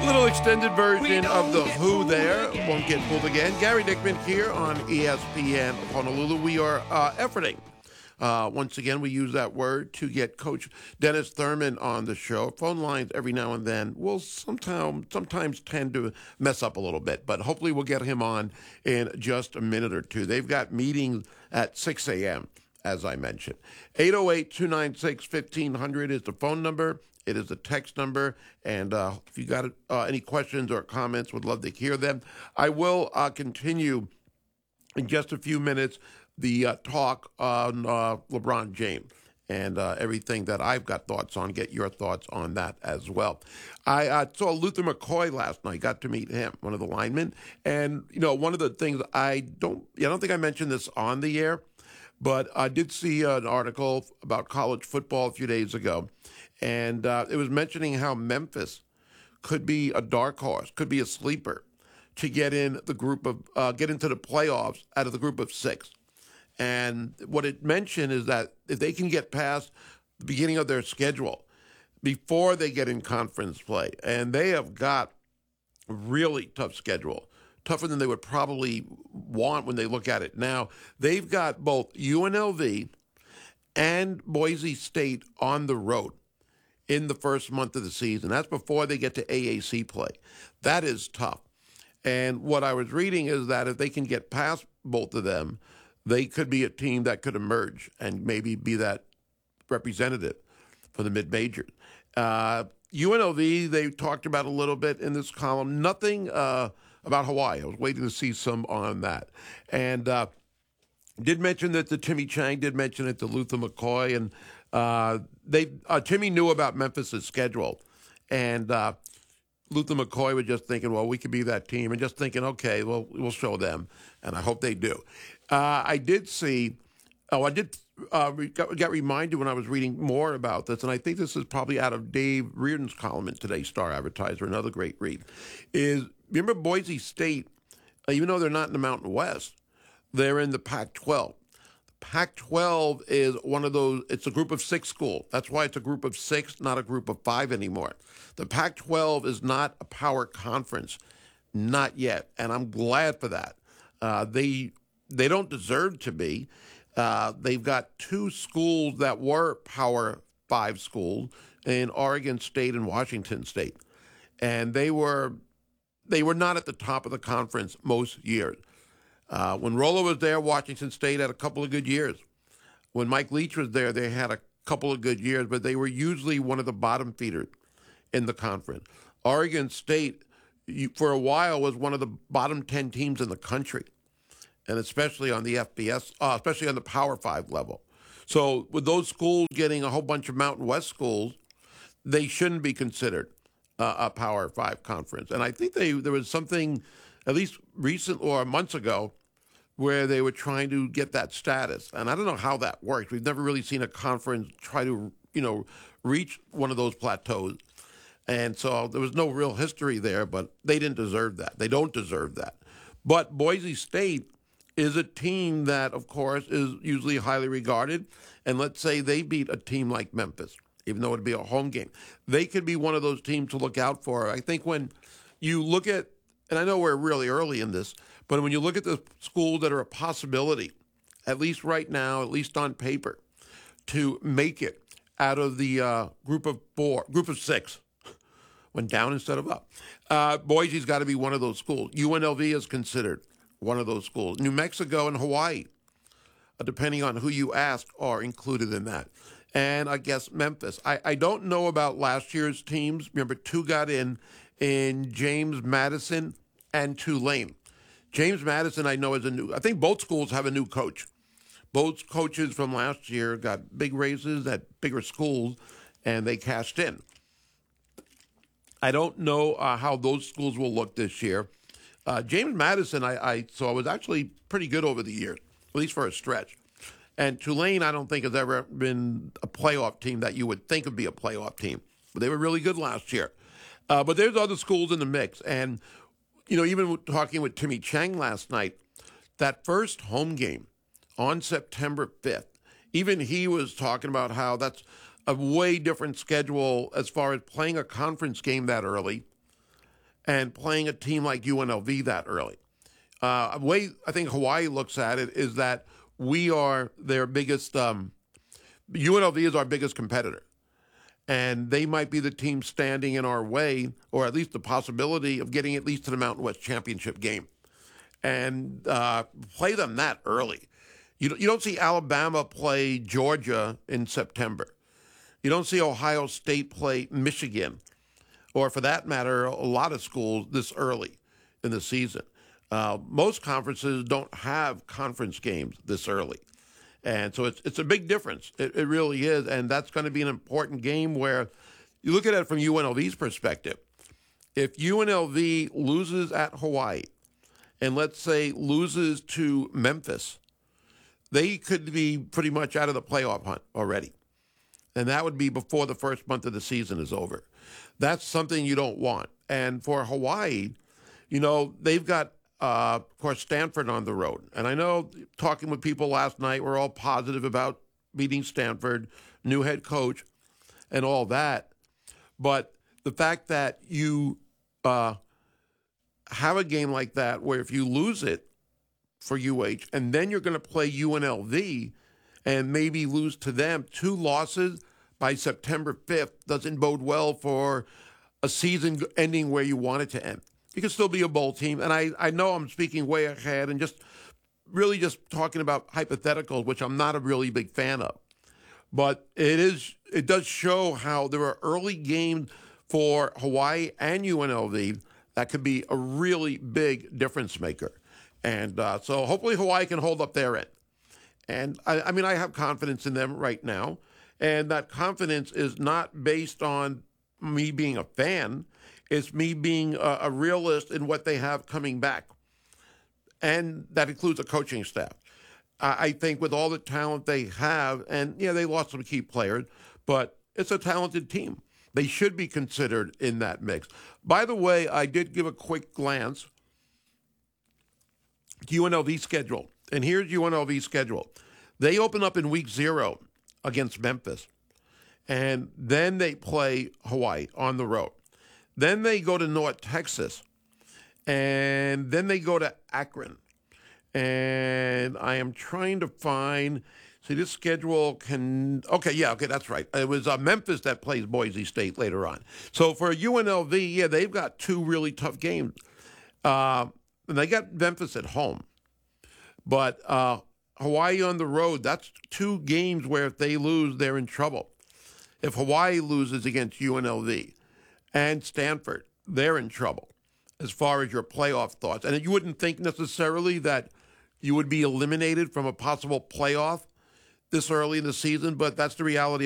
Little extended version of The Who there. Won't get fooled again. Gary Dickman here on ESPN Honolulu. We are efforting. Once again, we use that word to get Coach Dennis Thurman on the show. Phone lines every now and then will sometimes tend to mess up a little bit, but hopefully we'll get him on in just a minute or two. They've got meetings at 6 a.m., as I mentioned. 808-296-1500 is the phone number. It is the text number, and if you got any questions or comments, would love to hear them. I will continue in just a few minutes the talk on LeBron James and everything that I've got thoughts on. Get your thoughts on that as well. I saw Luther McCoy last night. Got to meet him, one of the linemen, and one of the things I don't think I mentioned this on the air, but I did see an article about college football a few days ago. And it was mentioning how Memphis could be a dark horse, could be a sleeper to get in the group of get into the playoffs out of the group of six. And what it mentioned is that if they can get past the beginning of their schedule before they get in conference play, and they have got a really tough schedule, tougher than they would probably want when they look at it now. They've got both UNLV and Boise State on the road in the first month of the season. That's before they get to AAC play. That is tough. And what I was reading is that if they can get past both of them, they could be a team that could emerge and maybe be that representative for the mid-majors. UNLV, they talked about a little bit in this column. Nothing about Hawaii. I was waiting to see some on that. And did mention that to Timmy Chang, did mention it to Luther McCoy, and Timmy knew about Memphis' schedule, and Luther McCoy was just thinking, well, we could be that team, and just thinking, okay, well, we'll show them, and I hope they do. I did see, got reminded when I was reading more about this, and I think this is probably out of Dave Reardon's column in today's Star Advertiser, another great read, is remember Boise State, even though they're not in the Mountain West, they're in the Pac-12. Pac-12 is one of those, it's a group of six school. That's why it's a group of six, not a group of five anymore. The Pac-12 is not a power conference, not yet, and I'm glad for that. They don't deserve to be. They've got two schools that were Power 5 schools in Oregon State and Washington State, and they were not at the top of the conference most years. When Rolo was there, Washington State had a couple of good years. When Mike Leach was there, they had a couple of good years, but they were usually one of the bottom feeders in the conference. Oregon State, for a while, was one of the bottom 10 teams in the country, and especially on the FBS, especially on the Power 5 level. So with those schools getting a whole bunch of Mountain West schools, they shouldn't be considered a Power 5 conference. And I think there was something, at least recent or months ago, where they were trying to get that status. And I don't know how that works. We've never really seen a conference try to, reach one of those plateaus. And so there was no real history there, but they didn't deserve that. They don't deserve that. But Boise State is a team that, of course, is usually highly regarded. And let's say they beat a team like Memphis, even though it'd be a home game. They could be one of those teams to look out for. I think when you look at, and I know we're really early in this, but when you look at the schools that are a possibility, at least right now, at least on paper, to make it out of the group of six, went down instead of up. Boise's got to be one of those schools. UNLV is considered one of those schools. New Mexico and Hawaii, depending on who you ask, are included in that. And I guess Memphis. I don't know about last year's teams. Remember, two got in James Madison and Tulane. James Madison, I know, I think both schools have a new coach. Both coaches from last year got big raises at bigger schools, and they cashed in. I don't know how those schools will look this year. James Madison, I saw, was actually pretty good over the years, at least for a stretch. And Tulane, I don't think has ever been a playoff team that you would think would be a playoff team. But they were really good last year. But there's other schools in the mix. And, even talking with Timmy Chang last night, that first home game on September 5th, even he was talking about how that's a way different schedule as far as playing a conference game that early and playing a team like UNLV that early. The way I think Hawaii looks at it is that we are their biggest, UNLV is our biggest competitor. And they might be the team standing in our way, or at least the possibility of getting at least to the Mountain West Championship game. And play them that early. You don't see Alabama play Georgia in September. You don't see Ohio State play Michigan, or for that matter, a lot of schools this early in the season. Most conferences don't have conference games this early. And so it's a big difference. It really is. And that's going to be an important game where you look at it from UNLV's perspective. If UNLV loses at Hawaii, and let's say loses to Memphis, they could be pretty much out of the playoff hunt already. And that would be before the first month of the season is over. That's something you don't want. And for Hawaii, they've got, of course, Stanford on the road. And I know talking with people last night, we're all positive about beating Stanford, new head coach, and all that. But the fact that you have a game like that where if you lose it for UH and then you're going to play UNLV and maybe lose to them, 2 losses by September 5th doesn't bode well for a season ending where you want it to end. You can still be a bowl team. And I know I'm speaking way ahead and just talking about hypotheticals, which I'm not a really big fan of. But it does show how there are early games for Hawaii and UNLV that could be a really big difference maker. And so hopefully Hawaii can hold up their end. And I have confidence in them right now. And that confidence is not based on me being a fan. It's me being a realist in what they have coming back. And that includes a coaching staff. I think with all the talent they have, and they lost some key players, but it's a talented team. They should be considered in that mix. By the way, I did give a quick glance to UNLV's schedule. And here's UNLV's schedule. They open up in week 0 against Memphis. And then they play Hawaii on the road. Then they go to North Texas. And then they go to Akron. And I am trying to find... See, this schedule that's right. It was Memphis that plays Boise State later on. So for UNLV, they've got 2 really tough games. And they got Memphis at home. But Hawaii on the road, that's 2 games where if they lose, they're in trouble. If Hawaii loses against UNLV and Stanford, they're in trouble as far as your playoff thoughts. And you wouldn't think necessarily that you would be eliminated from a possible playoff this early in the season, but that's the reality